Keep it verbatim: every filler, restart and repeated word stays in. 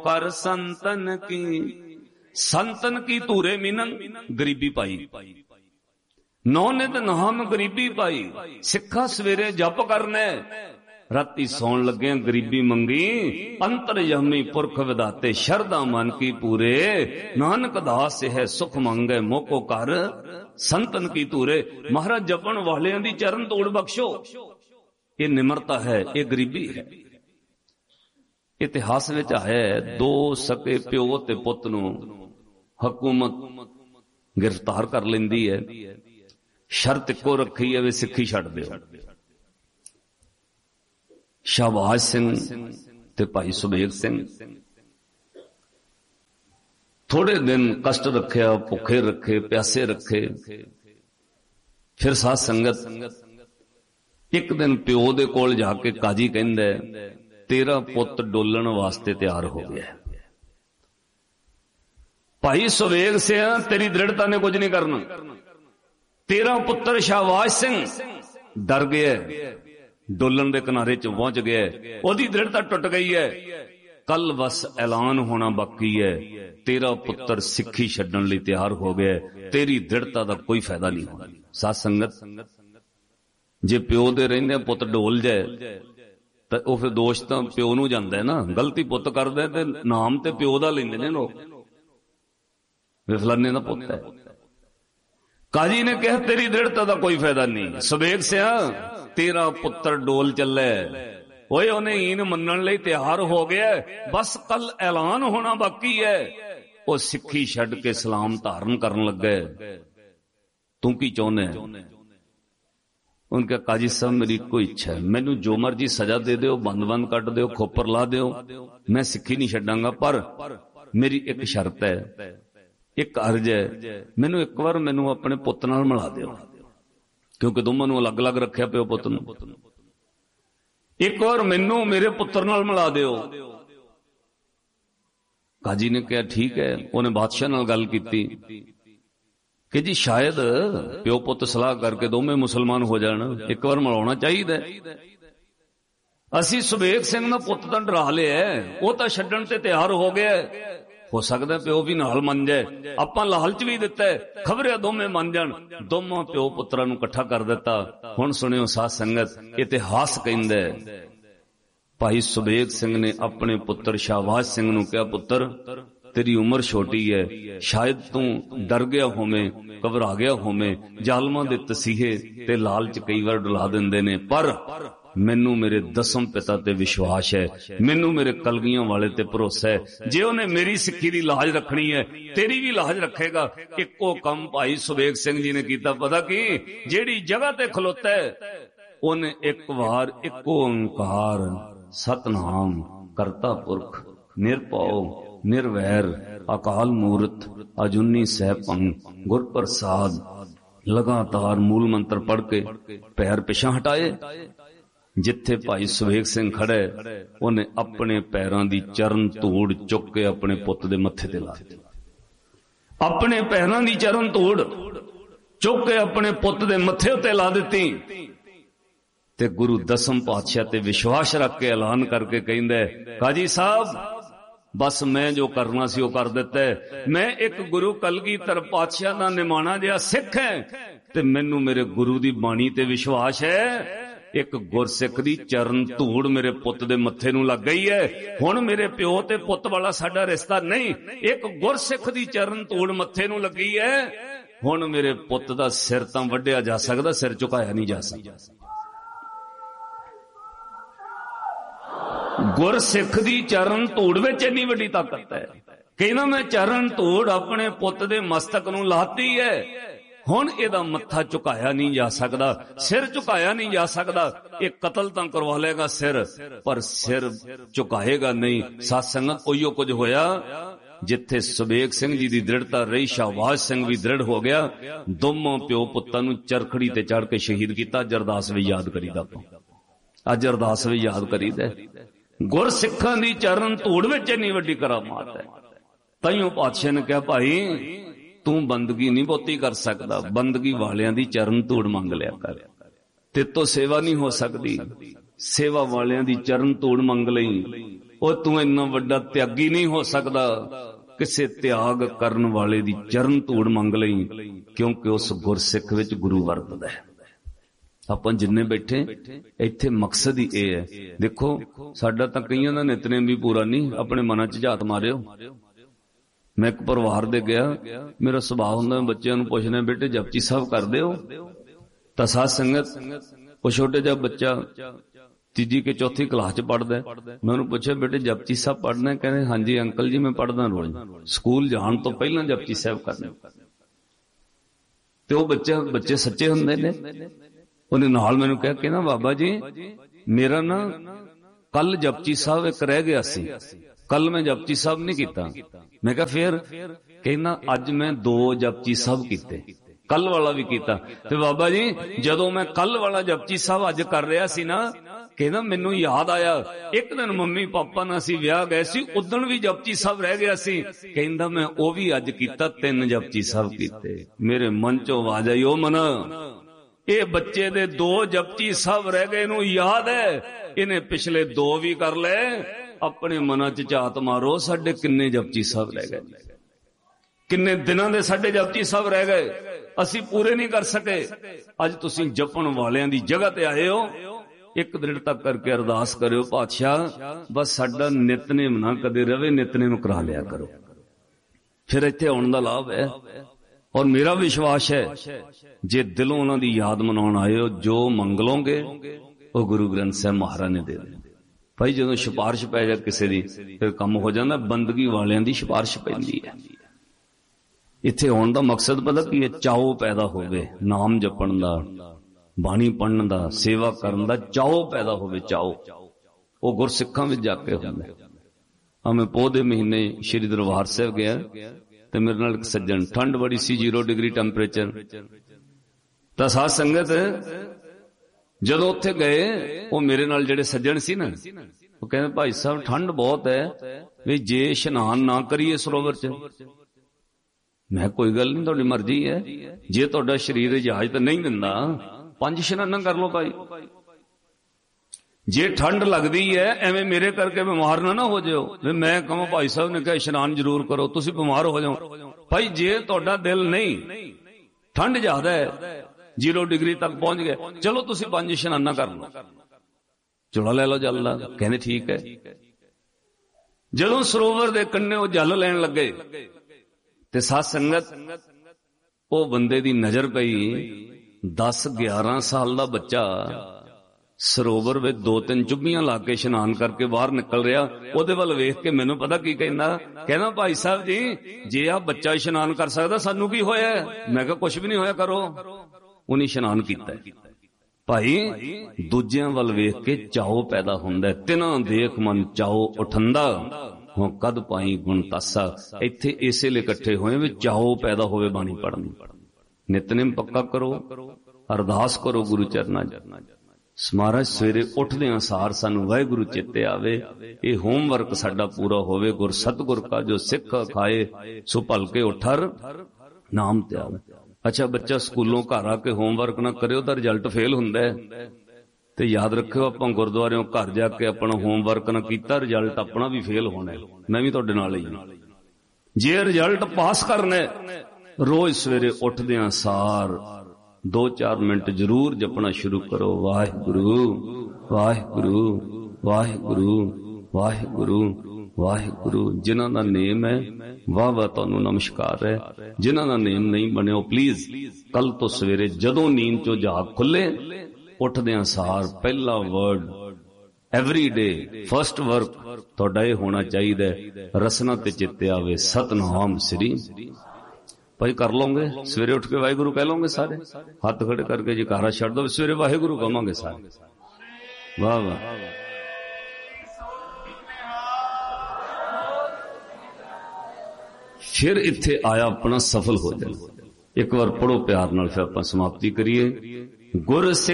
कर संतन की। संतन की धूरे मीनन गरीबी पाई, नौ नित नाम गरीबी पाई। सिखा सवेरे जप करने, राती सौन लगे गरीबी मंगी। अंतरयामी पुरख विधाते शरदा मन की पूरे। नानक दास है सुख मंगे मोको कर संतन की धूरे। महाराज जपन वालियां दी चरण तोड़ बख्शो, ये निमरता है, ये गरीबी है। इतिहास विच आया दो सके प्यो ते पुत नूं हुकूमत गिरफ्तार कर लैंदी है। शर्त इक्को रखी है वे सिक्खी छड्ड दिओ। शाहबाज सिंह ते भाई सुबेग सिंह थोड़े दिन कष्ट रखे, भुखे रखे, प्यासे रखे। फिर साध संगत एक दिन प्यो दे कोल जाके काजी कहंदा तेरा पुत डोलण वास्ते तैयार हो गया। भाई सुबेग सिंह तेरी दृढ़ता ने कुछ नहीं करना। तेरा पुत्र शाहबाज सिंह डर गया, डोलन दे किनारे च पहुंच गया, ओदी दृढ़ता टुट गई है। कल बस ऐलान होना बाकी है, तेरा पुत्र सिक्खी छड्डण लई तैयार हो गया। तेरी दृढ़ता दा कोई फायदा नहीं होगा। साध संगत जे प्यो दे रहिंदे पुत डोल जाए तो वह फिर दोष तो प्यो नूं जांदा है ना। गलती पुत करदे ते नाम ते प्यो दा लैंदे ने लोग, वे फलाने दा पुत है। काजी ने कहा तेरी दृढ़ता दा कोई फायदा नहीं। सुबेग सिंह तेरा पुत्र डोल चले, ओए उन्हें ईन मनण लई तैयार हो गया, बस कल ऐलान होना बाकी है। वो सिक्खी छड्ड के सलाम धारण करन लगे। तू की चाहुंदा है? उनका काजी साहब मेरी कोई इच्छा है, मैनू जो मर्जी सजा दे दो, बंद बंद कट दो, खोपर ला दो, मैं सिक्खी नहीं छड्डांगा। पर मेरी एक शर्त है, एक अर्ज है, मैनू एक बार मैनू अपने पुत नाल मिला दो, क्योंकि दोवां नूं अलग अलग रखिया पिओ पुत नूं। एक बार मैनू मेरे पुत्र नाल मिला दो। काजी ने कहा ठीक है। उन्हें बादशाह नाल गल कीती कि जी शायद प्यो पुत सलाह करके दोवें मुसलमान हो जाण, एक बार मिलाउणा चाहिए। असी सुबेग सिंह दा पुत तां डरा लिया, वो तां छड्डण ते तैयार हो गया। हो सकदा प्यो भी नाल मन जाए, आपां लालच भी दिता है, खबरे दोवें मन जाण। दोवां प्यो पुत्रां नूं इकट्ठा कर दिता। हुण सुणियो साध संगत, इतिहास कहंदा है भाई सुबेग सिंह ने अपने पुत्र शाहबाज सिंह नूं कहा, पुत्र तेरी उम्र छोटी है, शायद तू डर गया होवे, घबरा गया होवे, जालमां दे तसीहे ते लालच कई बार डुला दिंदे ने, पर मैनू मेरे दसम पिता ते विश्वास है, मैनू मेरे कलगियां वाले ते भरोसा है। जे उन्हें मेरी सिक्खी दी लाज रखनी है, तेरी भी लाज रखेगा। इक्को कम भाई सुबेग सिंह जी ने कीता, पता की जेड़ी जगह ते खलोता है उन्हें एक बार इक्को ओंकार सतनाम करता पुरख निरभउ निर्वैर अकाल मूर्त अजुनी सहभंग गुर प्रसाद लगातार मूल मंत्र पढ़ के पैर पिछा हटाए। जिथे भाई सुबेग सिंह खड़े, उन्हें अपने पैरों की चरण धूड़ चुक के अपने पुत दे मत्थे ते ला दी। अपने पैरों की चरण धूड़ चुक के अपने पुत दे मत्थे उत्ते ला दी। ते गुरु दसम पातशाह ते विश्वास रख के ऐलान करके कहंदा, काजी साहब बस मैं जो करना सी वो कर दिता है। मैं एक गुरु कलगीधर पातशाह दा निमाणा जिहा सिख है, ते मैनू मेरे गुरु दी बाणी ते विश्वास है। एक गुरसिख दी चरण धूड़ मेरे पुत दे मत्थे नूं लग गई है। हुण मेरे प्यो ते पुत वाला साडा रिश्ता नहीं, एक गुरसिख दी चरण धूड़ मत्थे नूं लगी है। हुण मेरे पुत दा सिर तां वड्ढिया जा सकदा, सिर झुकाया नहीं जा सकदा। गुरसिख दी चरण धूड़ विच इन्नी वड्डी ताकत है। कहना मैं चरण धूड़ अपने पुत दे मस्तक नूं लाती है, हुण इहदा मत्था झुकाया नहीं जा सकदा, सिर झुकाया नहीं जा सकदा। एक कतल तां करवा लेगा सिर, पर सिर झुकाएगा नहीं। साध संगत उहिओ कुछ होया जिथे सुबेग सिंह जी दी दृढ़ता रही, शाहबाज सिंह भी दृढ़ हो गया। दोनों प्यो पुत्तां नूं चरखड़ी ते चढ़ के शहीद किया। अरदास भी याद करीदा, अज अरदास भी याद करीदा। गुरसिखां दी चरण धूड़ विच इन्नी वड्डी करामात है। ताइयों पातशाह ने कहा, भाई तू बंदगी नहीं बहुती कर सकदा, बंदगी वालियां दी चरण धूड़ मंग लिया कर। ते तो सेवा नहीं हो सकती, सेवा वालियां दी चरण धूड़ मंग लई। ਉਹ ਤੂੰ ਇੰਨਾ ਵੱਡਾ ਤਿਆਗੀ ਨਹੀਂ ਹੋ ਸਕਦਾ, ਕਿਸੇ ਤਿਆਗ ਕਰਨ ਵਾਲੇ ਦੀ ਚਰਨ ਧੂੜ ਮੰਗ ਲਈ, ਕਿਉਂਕਿ ਉਸ ਗੁਰਸਿੱਖ ਵਿੱਚ ਗੁਰੂ ਵਰਤਦਾ ਹੈ। ਆਪਾਂ ਜਿੰਨੇ ਬੈਠੇ ਇੱਥੇ ਮਕਸਦ ਹੀ ਇਹ ਹੈ। ਦੇਖੋ ਸਾਡਾ ਤਾਂ ਕਈਆਂ ਦਾ ਨਿਤਨੇਮ ਵੀ ਪੂਰਾ ਨਹੀਂ, ਆਪਣੇ ਮਨਾਂ 'ਚ ਝਾਤ ਮਾਰਿਓ। ਮੈਂ ਇੱਕ ਪਰਿਵਾਰ ਦੇ ਗਿਆ, ਮੇਰਾ ਸੁਭਾਅ ਹੁੰਦਾ ਬੱਚਿਆਂ ਨੂੰ ਪੁੱਛਣਾ, ਬੇਟੇ ਜਪਜੀ ਸਾਹਿਬ ਕਰਦੇ ਹੋ? ਤਾਂ ਸਾਧ ਸੰਗਤ ਉਹ ਛੋਟੇ ਜਿਹਾ ਬੱਚਾ ਤੀਜੀ ਕੇ ਚੌਥੀ ਕਲਾਸ 'ਚ ਪੜ੍ਹਦਾ, ਮੈਂ ਉਹਨੂੰ ਪੁੱਛਿਆ ਬੇਟੇ ਜਪਜੀ ਸਾਹਿਬ ਪੜ੍ਹਨਾ? ਕਹਿੰਦੇ ਹਾਂਜੀ ਅੰਕਲ ਜੀ ਮੈਂ ਪੜ੍ਹਦਾ ਰੋਜ਼, ਸਕੂਲ ਜਾਣ ਤੋਂ ਪਹਿਲਾਂ ਜਪਜੀ ਸਾਹਿਬ ਕਰਨਾ। ਤੇ ਉਹ ਬੱਚਾ ਬੱਚੇ ਸੱਚੇ ਹੁੰਦੇ ਨੇ। ਉਹਨੇ ਨਾਲ ਮੈਨੂੰ ਕਿਹਾ ਕਿ ਨਾ ਬਾਬਾ ਜੀ ਮੇਰਾ ਨਾ ਕੱਲ ਜਪਜੀ ਸਾਹਿਬ ਇੱਕ ਰਹਿ ਗਿਆ ਸੀ, ਕੱਲ ਮੈਂ ਜਪਜੀ ਸਾਹਿਬ ਨਹੀਂ ਕੀਤਾ। ਮੈਂ ਕਿਹਾ ਫੇਰ? ਕਹਿੰਦਾ ਅੱਜ ਮੈਂ ਦੋ ਜਪਜੀ ਸਾਹਿਬ ਕੀਤੇ, ਕੱਲ ਵਾਲਾ ਵੀ ਕੀਤਾ। ਤੇ ਬਾਬਾ ਜੀ ਜਦੋਂ ਮੈਂ ਕੱਲ ਵਾਲਾ ਜਪਜੀ ਸਾਹਿਬ ਅੱਜ ਕਰ ਰਿਹਾ ਸੀ ਨਾ, ਕਹਿੰਦਾ ਮੈਨੂੰ ਯਾਦ ਆਇਆ ਇੱਕ ਦਿਨ ਮੰਮੀ ਪਾਪਾ ਨਾਲ ਅਸੀਂ ਵਿਆਹ ਗਏ ਸੀ, ਉਦਣ ਵੀ ਜਪਜੀ ਸਾਹਿਬ ਰਹਿ ਗਿਆ ਸੀ। ਕਹਿੰਦਾ ਮੈਂ ਉਹ ਵੀ ਅੱਜ ਕੀਤਾ, ਤਿੰਨ ਜਪਜੀ ਸਾਹਿਬ ਕੀਤੇ। ਮੇਰੇ ਮਨ ਚੋਂ ਆਵਾਜ਼ ਆਈ, ਉਹ ਮਨ ਇਹ ਬੱਚੇ ਦੇ ਦੋ ਜਪਜੀ ਸਾਹਿਬ ਰਹਿ ਗਏ, ਇਹਨੂੰ ਯਾਦ ਹੈ ਇਹਨੇ ਪਿਛਲੇ ਦੋ ਵੀ ਕਰ ਲਏ। ਆਪਣੇ ਮਨਾਂ 'ਚ ਝਾਤ ਮਾਰੋ, ਸਾਡੇ ਕਿੰਨੇ ਜਪਜੀ ਸਾਹਿਬ ਰਹਿ ਗਏ, ਕਿੰਨੇ ਦਿਨਾਂ ਦੇ ਸਾਡੇ ਜਪਜੀ ਸਾਹਿਬ ਰਹਿ ਗਏ, ਅਸੀਂ ਪੂਰੇ ਨਹੀਂ ਕਰ ਸਕੇ। ਅੱਜ ਤੁਸੀਂ ਜਪਣ ਵਾਲਿਆਂ ਦੀ ਜਗ੍ਹਾ ਤੇ ਆਏ ਹੋ, ਇੱਕ ਦ੍ਰਿੜਤਾ ਕਰਕੇ ਅਰਦਾਸ ਕਰਿਓ, ਪਾਤਸ਼ਾਹ ਬਸ ਸਾਡਾ ਨਿਤਨੇਮ ਨਾ ਕਦੇ ਰਵੇ, ਨਿਤਨੇਮ ਕਰਾ ਲਿਆ ਕਰੋ। ਫਿਰ ਇੱਥੇ ਆਉਣ ਦਾ ਲਾਭ ਹੈ। ਔਰ ਮੇਰਾ ਵਿਸ਼ਵਾਸ ਹੈ ਜੇ ਦਿਲੋਂ ਉਹਨਾਂ ਦੀ ਯਾਦ ਮਨਾਉਣ ਆਏ ਹੋ, ਜੋ ਮੰਗ ਲਓਗੇ ਉਹ ਗੁਰੂ ਗ੍ਰੰਥ ਸਾਹਿਬ ਮਹਾਰਾਜ ਨੇ ਦੇ ਦੇਣਾ। ਭਾਈ ਜਦੋਂ ਸਿਫਾਰਿਸ਼ ਪੈ ਜਾ ਕਿਸੇ ਦੀ ਫਿਰ ਕੰਮ ਹੋ ਜਾਂਦਾ, ਬੰਦਗੀ ਵਾਲਿਆਂ ਦੀ ਸਿਫਾਰਿਸ਼ ਪੈਂਦੀ ਹੈ। ਇੱਥੇ ਆਉਣ ਦਾ ਮਕਸਦ ਪਤਾ ਕੀ ਹੈ? ਚਾਓ ਪੈਦਾ ਹੋਵੇ, ਨਾਮ ਜਪਣ ਦਾ, ਬਾਣੀ ਪੜ੍ਹਨ ਦਾ, ਸੇਵਾ ਕਰਨ ਦਾ ਚਾਓ ਪੈਦਾ ਹੋਵੇ। ਚਾਓ ਉਹ ਗੁਰਸਿੱਖਾਂ ਵਿੱਚ ਜਾ ਕੇ ਹੁੰਦਾ। ਆ ਮੈਂ ਪੋਹ ਦੇ ਮਹੀਨੇ ਸ਼੍ਰੀ ਦਰਬਾਰ ਸਾਹਿਬ ਗਿਆ ਤੇ ਮੇਰੇ ਨਾਲ ਇੱਕ ਸੱਜਣ, ਠੰਡ ਬੜੀ ਸੀ, ਜ਼ੀਰੋ ਡਿਗਰੀ ਟੈਂਪਰੇਚਰ। ਤਾਂ ਸਾਧ ਸੰਗਤ ਜਦੋਂ ਉੱਥੇ ਗਏ, ਉਹ ਮੇਰੇ ਨਾਲ ਜਿਹੜੇ ਸੱਜਣ ਸੀ ਨਾ, ਉਹ ਕਹਿੰਦੇ ਭਾਈ ਸਾਹਿਬ ਠੰਡ ਬਹੁਤ ਹੈ ਵੀ ਜੇ ਇਸ਼ਨਾਨ ਨਾ ਕਰੀਏ ਸਰੋਵਰ 'ਚ। ਮੈਂ ਕੋਈ ਗੱਲ ਨਹੀਂ, ਤੁਹਾਡੀ ਮਰਜ਼ੀ ਹੈ, ਜੇ ਤੁਹਾਡਾ ਸਰੀਰ ਇਜਾਜ਼ਤ ਨਹੀਂ ਦਿੰਦਾ ਪੰਜ ਇਸ਼ਨਾਨਾਂ ਕਰ ਲਓ ਭਾਈ। ਜੇ ਠੰਡ ਲੱਗਦੀ ਹੈ ਐਵੇਂ ਮੇਰੇ ਕਰਕੇ ਬਿਮਾਰ ਨਾ ਨਾ ਹੋ ਜਾਓ ਵੀ ਮੈਂ ਕਹਾਂ ਭਾਈ ਸਾਹਿਬ ਨੇ ਕਿਹਾ ਇਸ਼ਨਾਨ ਜ਼ਰੂਰ ਕਰੋ, ਤੁਸੀਂ ਬਿਮਾਰ ਹੋ ਜਾਓ। ਭਾਈ ਜੇ ਤੁਹਾਡਾ ਦਿਲ ਨਹੀਂ, ਠੰਡ ਜ਼ਿਆਦਾ ਹੈ, ਜ਼ੀਰੋ ਡਿਗਰੀ ਤੱਕ ਪਹੁੰਚ ਗਏ, ਚਲੋ ਤੁਸੀਂ ਪੰਜ ਇਸ਼ਨਾਨਾਂ ਕਰ ਲਓ, ਚੋਲਾ ਲੈ ਲਓ ਜਲ ਦਾ। ਕਹਿੰਦੇ ਠੀਕ ਹੈ। ਜਦੋਂ ਸਰੋਵਰ ਦੇ ਕੰਢੇ ਉਹ ਜਲ ਲੈਣ ਲੱਗੇ ਤੇ ਸਾਧ ਸੰਗਤ ਉਹ ਬੰਦੇ ਦੀ ਨਜ਼ਰ ਪਈ, ਦਸ ਗਿਆਰਾਂ ਸਾਲ ਦਾ ਬੱਚਾ ਸਰੋਵਰ ਵਿੱਚ ਦੋ ਤਿੰਨ ਚੁੱਭੀਆਂ ਲਾ ਕੇ ਇਸ਼ਨਾਨ ਕਰਕੇ ਬਾਹਰ ਨਿਕਲ ਰਿਹਾ। ਉਹਦੇ ਵੱਲ ਵੇਖ ਕੇ ਮੈਨੂੰ ਪਤਾ ਕੀ ਕਹਿੰਦਾ, ਕਹਿੰਦਾ ਭਾਈ ਸਾਹਿਬ ਜੀ ਜੇ ਆ ਬੱਚਾ ਇਸ਼ਨਾਨ ਕਰ ਸਕਦਾ ਸਾਨੂੰ ਕੀ ਹੋਇਆ? ਮੈਂ ਕਿਹਾ ਕੁਛ ਵੀ ਨਹੀਂ ਹੋਇਆ, ਕਰੋ। ਉਹਨੇ ਇਸ਼ਨਾਨ ਕੀਤਾ। ਭਾਈ ਦੂਜਿਆਂ ਵੱਲ ਵੇਖ ਕੇ ਚਾਓ ਪੈਦਾ ਹੁੰਦਾ, ਤਿਨਾਂ ਦੇਖ ਮਨ ਚਾਓ ਉਠੰਦਾ, ਹੋ ਕਦ ਪਾਈ ਗੁਣ ਤਾਸਾ। ਇੱਥੇ ਇਸੇ ਲਈ ਇਕੱਠੇ ਹੋਏ ਵੀ ਚਾਓ ਪੈਦਾ ਹੋਵੇ ਬਾਣੀ ਪੜ੍ਹਨ ਦੀ। ਨਿਤਨੇਮ ਪੱਕਾ ਕਰੋ, ਅਰਦਾਸ ਕਰੋ ਗੁਰੂ ਚਰਨਾਂ 'ਚ। ਮਹਾਰਾਜ ਸਵੇਰੇ ਉੱਠਦਿਆਂ ਸਾਰ ਸਾਨੂੰ ਵਾਹਿਗੁਰੂ ਚੇਤੇ ਆਵੇ, ਇਹ ਹੋਮਵਰਕ ਸਾਡਾ ਪੂਰਾ ਹੋਵੇ। ਗੁਰ ਸਤਿਗੁਰ ਕਾ ਜੋ ਸਿੱਖ ਖਾਏ, ਸੋ ਭਲਕੇ ਉਠਰ ਨਾਮ ਤੇ ਆਵੇ। ਅੱਛਾ ਬੱਚਾ ਸਕੂਲੋਂ ਘਰ ਆ ਕੇ ਹੋਮਵਰਕ ਨਾ ਕਰਿਓ ਤਾਂ ਰਿਜ਼ਲਟ ਫੇਲ ਹੁੰਦਾ ਹੈ। ਤੇ ਯਾਦ ਰੱਖਿਓ ਆਪਾਂ ਗੁਰਦੁਆਰਿਓਂ ਘਰ ਜਾ ਕੇ ਆਪਣਾ ਹੋਮਵਰਕ ਨਾ ਕੀਤਾ, ਰਿਜ਼ਲਟ ਆਪਣਾ ਵੀ ਫੇਲ ਹੋਣਾ। ਮੈਂ ਵੀ ਤੁਹਾਡੇ ਨਾਲ ਹੀ ਹਾਂ। ਜੇ ਰਿਜ਼ਲਟ ਪਾਸ ਕਰਨਾ, ਰੋਜ਼ ਸਵੇਰੇ ਉੱਠਦਿਆਂ ਸਾਰ ਦੋ ਚਾਰ ਮਿੰਟ ਜ਼ਰੂਰ ਜਪਣਾ ਸ਼ੁਰੂ ਕਰੋ, ਵਾਹਿਗੁਰੂ ਵਾਹਿਗੁਰੂ ਵਾਹਿਗੁਰੂ ਵਾਹਿਗੁਰੂ ਵਾਹਿਗੁਰੂ। ਜਿਨ੍ਹਾਂ ਦਾ ਨੇਮ ਹੈ ਵਾਹ ਵਾਹ ਤੁਹਾਨੂੰ ਨਮਸਕਾਰ ਹੈ, ਜਿਨ੍ਹਾਂ ਦਾ ਨੇਮ ਨਹੀਂ ਬਣਿਓ ਪਲੀਜ਼ ਕੱਲ ਤੋਂ ਸਵੇਰੇ ਜਦੋਂ ਨੀਂਦ ਚੋਂ ਜਾਗ ਖੁੱਲੇ, ਉੱਠਦਿਆਂ ਸਾਰ ਪਹਿਲਾ word every day, first work ਤੁਹਾਡਾ ਇਹ ਹੋਣਾ ਚਾਹੀਦਾ, ਰਸਨਾ ਤੇ ਚਿੱਤੇ ਆਵੇ ਸਤਨਾਮ ਸ੍ਰੀ। ਭਾਈ ਕਰ ਲਓਗੇ ਸਵੇਰੇ ਉੱਠ ਕੇ ਵਾਹਿਗੁਰੂ ਕਹਿ ਲਓਗੇ ਸਾਰੇ, ਹੱਥ ਖੜੇ ਕਰਕੇ ਜੈਕਾਰਾ ਛੱਡ ਦੋ, ਸਵੇਰੇ ਵਾਹਿਗੁਰੂ ਕਹਾਂਗੇ ਸਾਰੇ। ਵਾਹ ਵਾਹ। ਫਿਰ ਇੱਥੇ ਆਇਆ ਆਪਣਾ ਸਫਲ ਹੋ ਜਾਣਾ। ਇੱਕ ਵਾਰ ਪੜੋ ਪਿਆਰ ਨਾਲ, ਫਿਰ ਆਪਾਂ ਸਮਾਪਤੀ ਕਰੀਏ। ਗੁਰ